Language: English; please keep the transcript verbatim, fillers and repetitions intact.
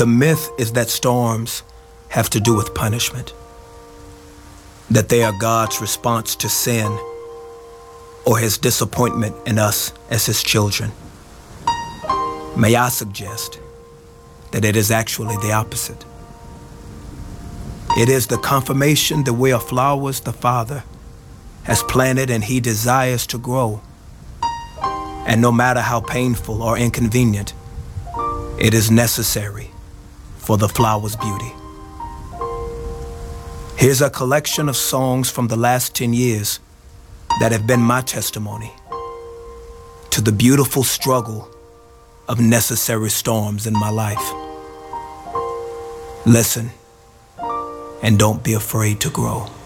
The myth is that storms have to do with punishment, that they are God's response to sin or his disappointment in us as his children. May I suggest that it is actually the opposite. It is the confirmation that we are flowers the Father has planted and he desires to grow. And no matter how painful or inconvenient, it is necessary for the flower's beauty. Here's a collection of songs from the last ten years that have been my testimony to the beautiful struggle of necessary storms in my life. Listen, and don't be afraid to grow.